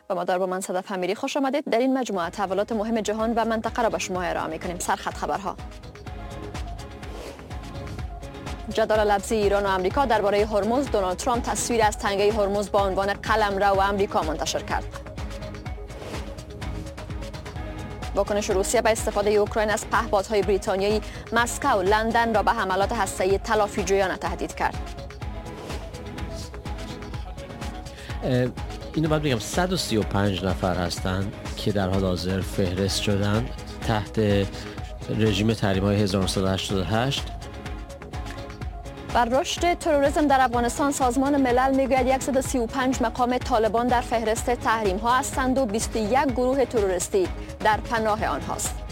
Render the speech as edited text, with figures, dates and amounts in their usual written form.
و ما با من صدف امیری خوش آمدید. در این مجموعه تحولات مهم جهان و منطقه را به شما ارائه می‌کنیم. سرخط خبرها. جدال لفظی ایران و آمریکا درباره هرمز. دونالد ترامپ تصویر از تنگه هرمز با عنوان قلمرو آمریکا منتشر کرد. واکنش روسیه به استفاده اوکراین از پهپادهای بریتانیایی. مسکو لندن را به حملات هسته‌ای تلافی‌جویانه تهدید کرد. اینو باید بگم 135 نفر هستند که در حال حاضر فهرست شدن تحت رژیم تحریم‌های 1988. بر رشد تروریسم در افغانستان سازمان ملل میگوید 135 مقام طالبان در فهرست تحریم ها هستند و 21 گروه تروریستی در پناه آنهاست.